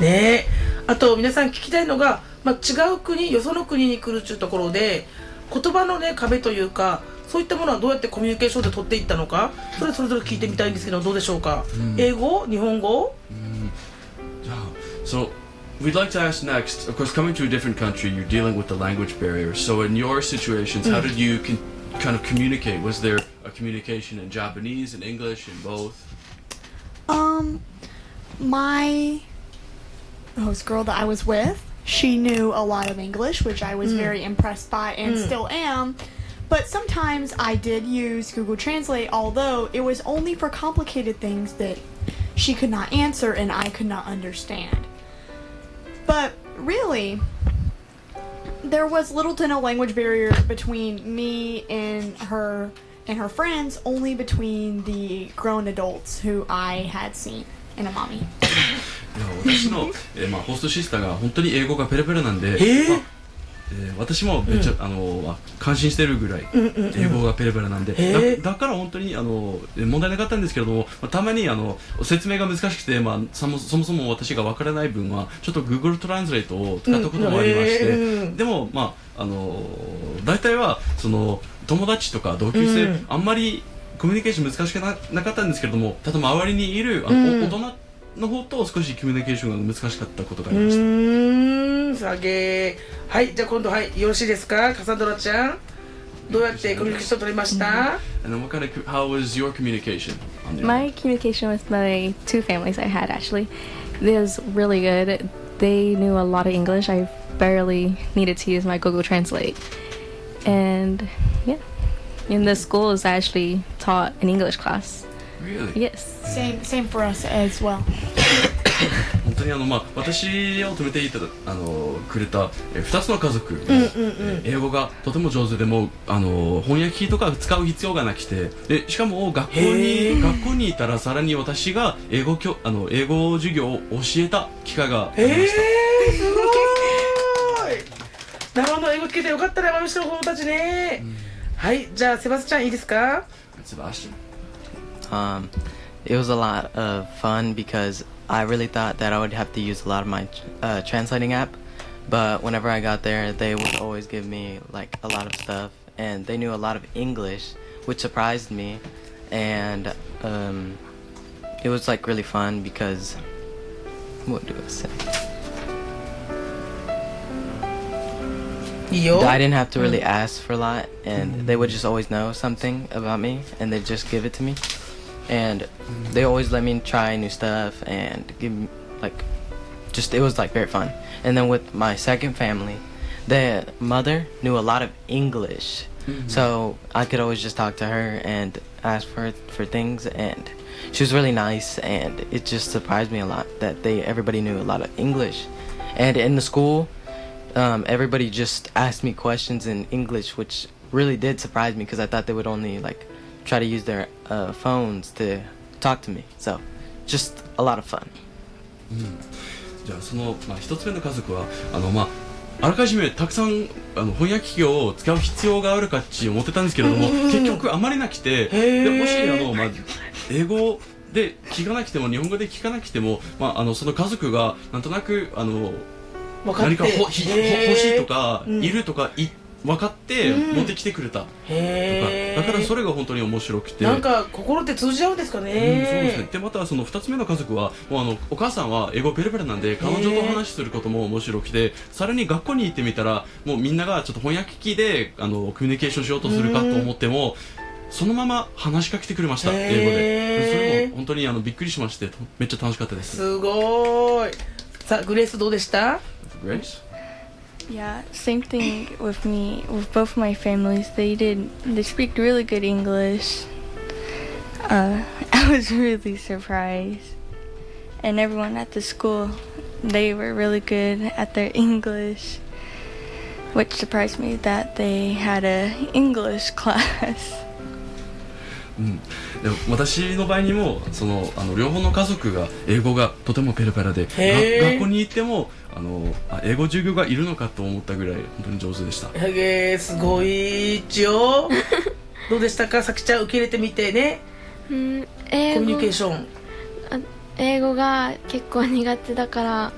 ね。あと皆さん聞きたいのが、違う国、よその国に来るっていうところで言葉のね壁というか、そういったものはどうやってコミュニケーションで取っていったのか、それぞれ聞いてみたいんですけど、どうでしょうか。英語、日本語。 So we'd like to ask next, of course, coming to a different country, you're dealing with the language barrier. So in your situations, how did you kind of communicate? Was there a communication in Japanese and English and both? My host girl that I was with, she knew a lot of English, which I was very impressed by and still am. But sometimes I did use Google Translate, although it was only for complicated things that she could not answer and I could not understand. But really, there was little to no language barrier between me and her friends, only between the grown adults who I had seen in Amami. 私の、ホストシスターが本当に英語がペラペラなんで、私もめっちゃ、感心してるぐらい英語がペラペラなんで、だから本当に問題なかったんですけれども、たまに説明が難しくて、そもそも私が分からない分はちょっと Google トランスレートを使ったこともありまして、でも大体はその友達とか同級生、あんまりコミュニケーション難しくなかったんですけれども、ただ周りにいる大人の方と少しコミュニケーションが難しかったことがありました。 はい、じゃあ今度よろしいですか、カサンドラちゃん。どうやってコミュニケーション取りました？ And then how was your communication? My communication with my two families I had actually, it was really good. They knew a lot of English. I barely needed to use my Google Translate. And yeah, in the schools I actually taught an English class. Really? Yes. Same for us as well. 本当に私を止めてくれた2つの家族、英語がとても上手でも翻訳機とか使う必要がなくて、しかも学校にいたらさらに私が英語授業を教えた機会がありました。 すごい。生の英語聞けてよかったね、マミシの子供たちね。はい、じゃあセバスチャンいいですか。 セバスチャン。 It was a lot of fun because I really thought that I would have to use a lot of my translating app, but whenever I got there, they would always give me like a lot of stuff, and they knew a lot of English, which surprised me, and it was like really fun because what do I say? I didn't have to really ask for a lot, and they would just always know something about me, and they'd just give it to me. And they always let me try new stuff and give me it was like very fun. And then with my second family, the mother knew a lot of English, so I could always just talk to her and ask for things, and she was really nice, and it just surprised me a lot that everybody knew a lot of English. And in the school, everybody just asked me questions in English, which really did surprise me because I thought they would only try to use their phones to talk to me. So, just a lot of fun. じゃあその一つ目の家族はあらかじめたくさん翻訳機を使う必要があるかって思ってたんですけれども、結局あまりなくて、でもし英語で聞かなくても日本語で聞かなくても、その家族がなんとなく何か欲しいとか、いるとか分かって持ってきてくれたとか、だからそれが本当に面白くて、 なんか心って通じ合うんですかね。 そうですね。でまたその2つ目の家族はもうお母さんは英語ペラペラなんで彼女と話することも面白くて、さらに学校に行ってみたらもうみんながちょっと翻訳機でコミュニケーションしようとするかと思ってもそのまま話しかけてくれました、英語で。それも本当にびっくりしまして、めっちゃ楽しかったです。 すごーい。さあグレースどうでした？ グレース Yeah, same thing with me. With both my families, they speak really good English. I was really surprised. And everyone at the school, they were really good at their English, which surprised me that they had an English class. でも私の場合にも両方の家族が英語がとてもペラペラで、学校に行っても英語授業がいるのかと思ったぐらい本当に上手でした。 すごいっちよ。どうでしたか、さきちゃん受け入れてみてね。コミュニケーション。 英語が結構苦手だから